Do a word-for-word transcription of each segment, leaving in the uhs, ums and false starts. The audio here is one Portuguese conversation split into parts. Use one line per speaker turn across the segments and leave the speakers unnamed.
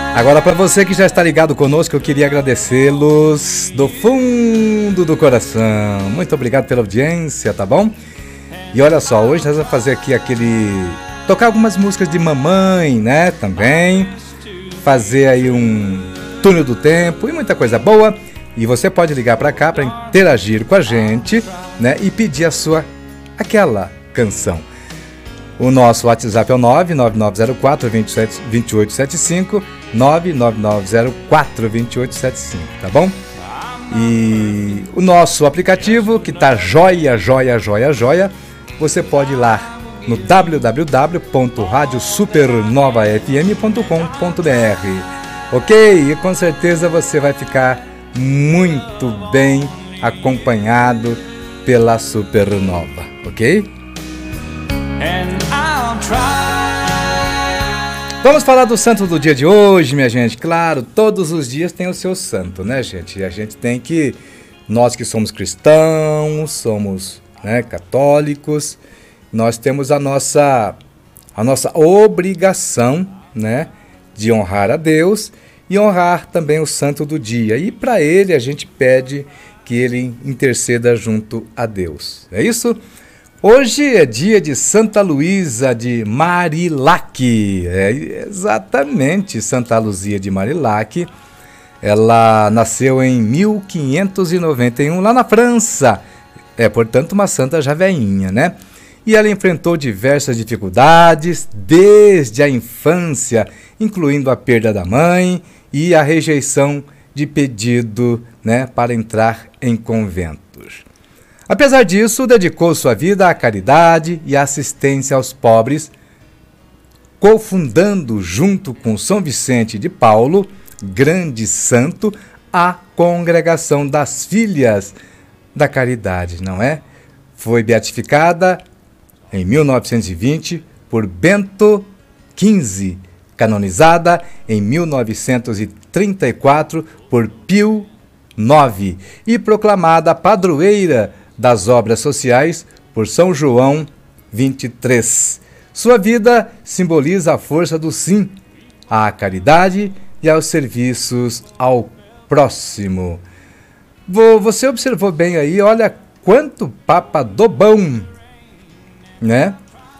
Agora, para você que já está ligado conosco, eu queria agradecê-los do fundo do coração. Muito obrigado pela audiência, tá bom? E olha só, hoje nós vamos fazer aqui aquele... tocar algumas músicas de mamãe, né, também. Fazer aí um túnel do tempo e muita coisa boa. E você pode ligar para cá para interagir com a gente, né, e pedir a sua, aquela canção. O nosso WhatsApp é o nove nove nove zero quatro, dois oito sete cinco, nove nove nove zero quatro, dois oito sete cinco, tá bom? E o nosso aplicativo, que tá joia, joia, joia, joia, você pode ir lá no w w w ponto rádio supernova f m ponto com ponto b r, ok? E com certeza você vai ficar muito bem acompanhado pela Supernova, ok? Vamos falar do santo do dia de hoje, minha gente. Claro, todos os dias tem o seu santo, né, gente? E a gente tem que, nós que somos cristãos, somos, né, católicos, nós temos a nossa, a nossa obrigação, né, de honrar a Deus e honrar também o santo do dia. E para ele a gente pede que ele interceda junto a Deus. É isso? Hoje é dia de Santa Luísa de Marilac. É exatamente, Santa Luzia de Marilac. Ela nasceu em mil quinhentos e noventa e um lá na França. É, portanto, uma santa já velhinha, né? E ela enfrentou diversas dificuldades desde a infância, incluindo a perda da mãe e a rejeição de pedido, né, para entrar em conventos. Apesar disso, dedicou sua vida à caridade e à assistência aos pobres, cofundando junto com São Vicente de Paulo, grande santo, a Congregação das Filhas da Caridade, não é? Foi beatificada em mil novecentos e vinte por Bento quinze, canonizada em mil novecentos e trinta e quatro por Pio nove e proclamada padroeira das obras sociais por São João vinte e três. Sua vida simboliza a força do sim, à caridade e aos serviços ao próximo. Você observou bem aí, olha quanto Papa do bom, né,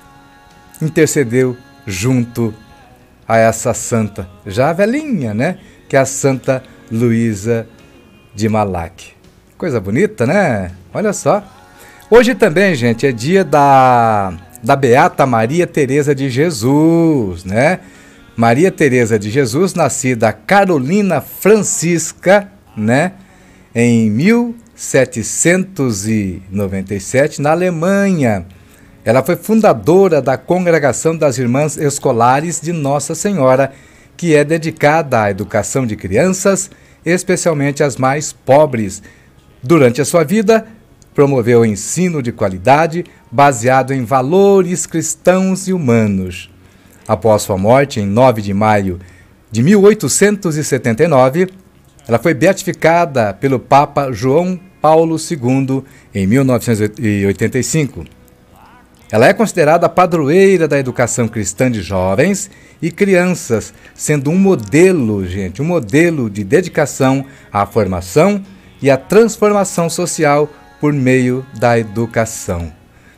intercedeu junto a essa santa, já velhinha, né, que é a Santa Luísa de Marilac. Coisa bonita, né? Olha só. Hoje também, gente, é dia da, da Beata Maria Teresa de Jesus, né? Maria Teresa de Jesus, nascida Carolina Francisca, né, em mil setecentos e noventa e sete, na Alemanha. Ela foi fundadora da Congregação das Irmãs Escolares de Nossa Senhora, que é dedicada à educação de crianças, especialmente as mais pobres. Durante a sua vida, promoveu o ensino de qualidade baseado em valores cristãos e humanos. Após sua morte, em nove de maio de mil oitocentos e setenta e nove, ela foi beatificada pelo Papa João Paulo segundo em mil novecentos e oitenta e cinco. Ela é considerada a padroeira da educação cristã de jovens e crianças, sendo um modelo, gente, um modelo de dedicação à formação e à transformação social por meio da educação.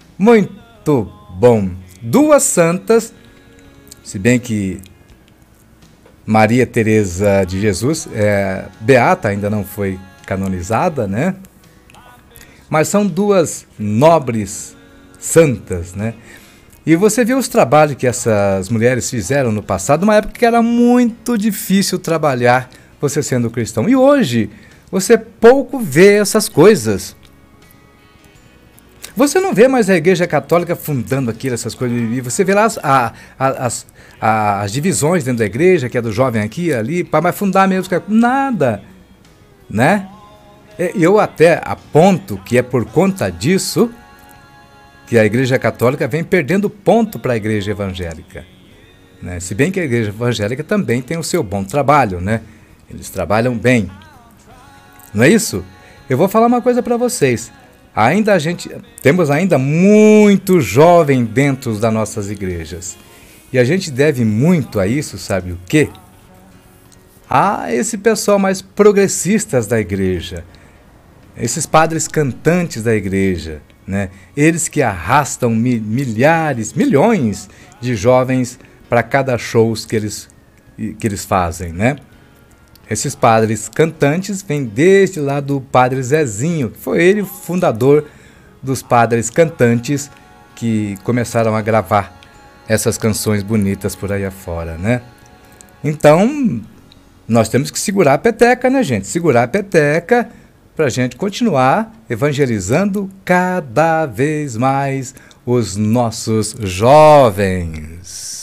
Muito bom. Duas santas, se bem que Maria Teresa de Jesus, é, beata, ainda não foi canonizada, né? Mas são duas nobres santas, né? E você viu os trabalhos que essas mulheres fizeram no passado, numa época que era muito difícil trabalhar você sendo cristão. E hoje você pouco vê essas coisas. Você não vê mais a Igreja Católica fundando aquilo, essas coisas. E você vê lá as, a, a, as, a, as divisões dentro da igreja, que é do jovem aqui e ali, para mais fundar mesmo. Nada, né? Eu até aponto que é por conta disso que a Igreja Católica vem perdendo ponto para a Igreja Evangélica, né? Se bem que a Igreja Evangélica também tem o seu bom trabalho, né? Eles trabalham bem. Não é isso? Eu vou falar uma coisa para vocês. Ainda a gente, temos ainda muito jovem dentro das nossas igrejas. E a gente deve muito a isso, sabe o quê? a esse pessoal mais progressistas da igreja, esses padres cantantes da igreja, né? Eles que arrastam mi milhares, milhões de jovens para cada show que eles, que eles fazem, né? Esses padres cantantes vêm desde lá do padre Zezinho, que foi ele o fundador dos padres cantantes que começaram a gravar essas canções bonitas por aí afora, né? Então, nós temos que segurar a peteca, né, gente? Segurar a peteca para a gente continuar evangelizando cada vez mais os nossos jovens.